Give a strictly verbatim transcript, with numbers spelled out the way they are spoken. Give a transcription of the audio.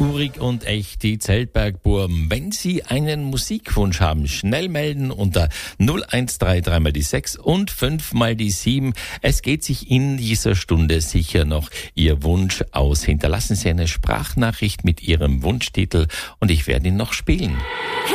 Urig und echt, die Zeltbergburm. Wenn Sie einen Musikwunsch haben, schnell melden unter null eins drei drei mal die sechs und fünf mal die sieben. Es geht sich in dieser Stunde sicher noch Ihr Wunsch aus. Hinterlassen Sie eine Sprachnachricht mit Ihrem Wunschtitel und ich werde ihn noch spielen.